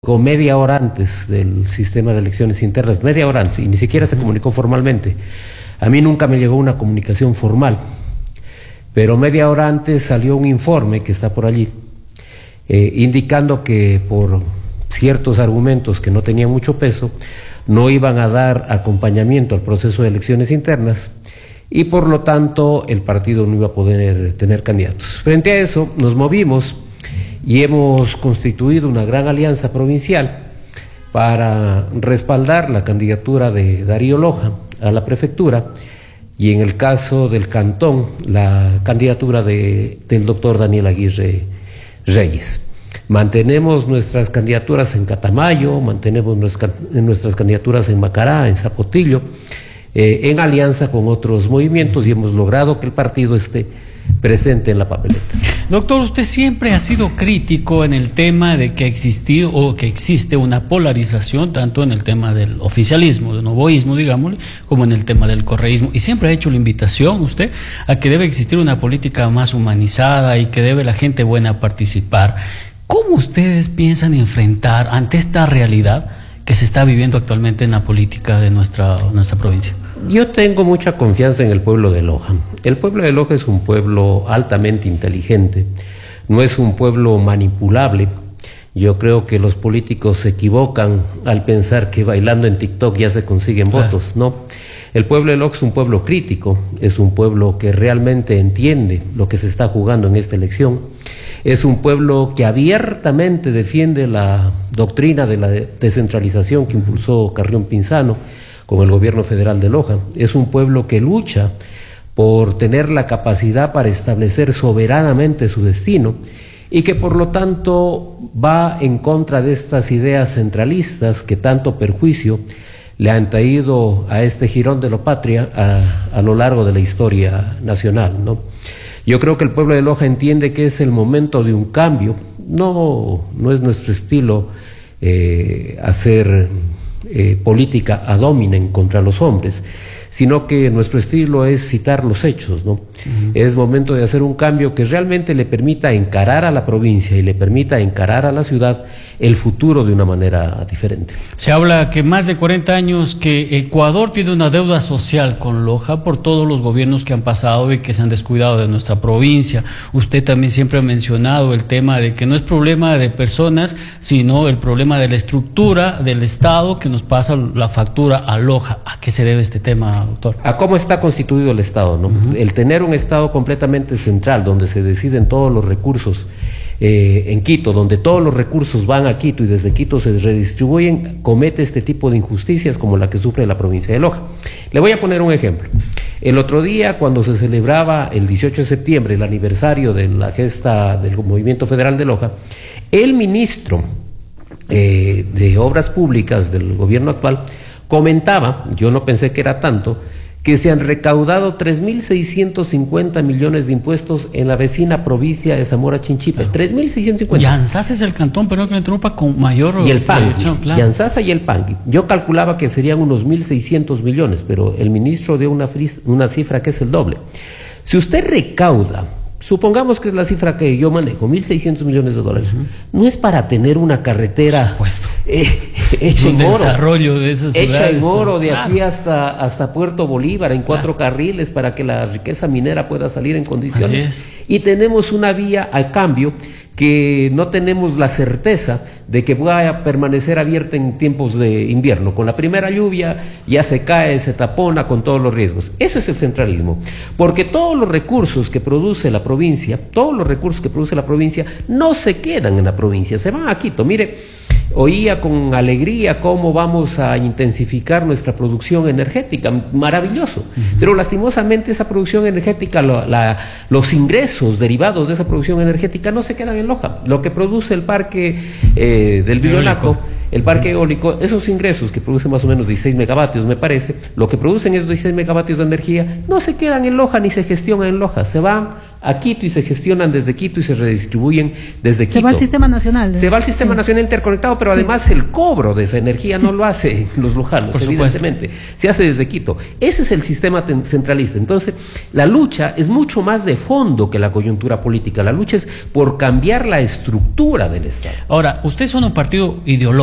Con media hora antes del sistema de elecciones internas, media hora antes, y ni siquiera se comunicó formalmente. A mí nunca me llegó una comunicación formal, pero media hora antes salió un informe que está por allí, indicando que por ciertos argumentos que no tenían mucho peso, no iban a dar acompañamiento al proceso de elecciones internas, y por lo tanto el partido no iba a poder tener candidatos. Frente a eso nos movimos y hemos constituido una gran alianza provincial para respaldar la candidatura de Darío Loja a la prefectura, y en el caso del cantón la candidatura del doctor Daniel Aguirre Reyes. Mantenemos nuestras candidaturas en Catamayo, mantenemos nuestras candidaturas en Macará, en Zapotillo, en alianza con otros movimientos, y hemos logrado que el partido esté presente en la papeleta. Doctor, usted siempre ha sido crítico en el tema de que existió o que existe una polarización tanto en el tema del oficialismo, del novoísmo, digámosle, como en el tema del correísmo, y siempre ha hecho la invitación usted a que debe existir una política más humanizada y que debe la gente buena participar. ¿Cómo ustedes piensan enfrentar ante esta realidad que se está viviendo actualmente en la política de nuestra provincia? Yo tengo mucha confianza en el pueblo de Loja. El pueblo de Loja es un pueblo altamente inteligente, no es un pueblo manipulable. Yo creo que los políticos se equivocan al pensar que bailando en TikTok ya se consiguen votos, no. El pueblo de Loja es un pueblo crítico, es un pueblo que realmente entiende lo que se está jugando en esta elección. Es un pueblo que abiertamente defiende la doctrina de la descentralización que impulsó Carrión Pinzano con el gobierno federal de Loja. Es un pueblo que lucha por tener la capacidad para establecer soberanamente su destino, y que por lo tanto va en contra de estas ideas centralistas que tanto perjuicio le han traído a este jirón de la patria a lo largo de la historia nacional, ¿no? Yo creo que el pueblo de Loja entiende que es el momento de un cambio. No es nuestro estilo hacer política ad hominem contra los hombres, sino que nuestro estilo es citar los hechos, ¿no? Es momento de hacer un cambio que realmente le permita encarar a la provincia y le permita encarar a la ciudad el futuro de una manera diferente. Se habla que más de 40 años que Ecuador tiene una deuda social con Loja por todos los gobiernos que han pasado y que se han descuidado de nuestra provincia. Usted también siempre ha mencionado el tema de que no es problema de personas, sino el problema de la estructura del Estado que nos pasa la factura a Loja. ¿A qué se debe este tema, doctor? A cómo está constituido el Estado, ¿no? El tener un Estado completamente central, donde se deciden todos los recursos en Quito, donde todos los recursos van a Quito y desde Quito se redistribuyen, comete este tipo de injusticias como la que sufre la provincia de Loja. Le voy a poner un ejemplo. El otro día, cuando se celebraba el 18 de septiembre, el aniversario de la gesta del Movimiento Federal de Loja, el ministro de Obras Públicas del gobierno actual comentaba, yo no pensé que era tanto, que se han recaudado 3.650 millones de impuestos en la vecina provincia de Zamora Chinchipe. 3.650. Yanzasa es el cantón, pero que le interrumpa, con mayor... Y el Pangui, claro. Yanzasa y el Pangui. Yo calculaba que serían unos 1.600 millones, pero el ministro dio una cifra que es el doble. Si usted recauda, supongamos que es la cifra que yo manejo, 1.600 millones de dólares, no es para tener una carretera hecha en oro, desarrollo de esas ciudades, hecha en oro de aquí hasta Puerto Bolívar en 4 carriles para que la riqueza minera pueda salir en condiciones. Y tenemos una vía a cambio que no tenemos la certeza de que va a permanecer abierta en tiempos de invierno. Con la primera lluvia ya se cae, se tapona con todos los riesgos. Eso es el centralismo, porque todos los recursos que produce la provincia, no se quedan en la provincia, se van a Quito. Mire, oía con alegría cómo vamos a intensificar nuestra producción energética, maravilloso, pero lastimosamente esa producción energética, los ingresos derivados de esa producción energética no se quedan en Loja. Lo que produce el parque del Billonaco, el parque eólico, esos ingresos que producen más o menos 16 megavatios, me parece, lo que producen esos 16 megavatios de energía no se quedan en Loja ni se gestionan en Loja, se van a Quito y se gestionan desde Quito y se redistribuyen desde Quito. Se va al sistema nacional. Se va al sistema nacional interconectado, pero además el cobro de esa energía no lo hacen los lujanos, evidentemente. Se hace desde Quito. Ese es el sistema centralista. Entonces, la lucha es mucho más de fondo que la coyuntura política. La lucha es por cambiar la estructura del Estado. Ahora, ustedes son un partido ideológico.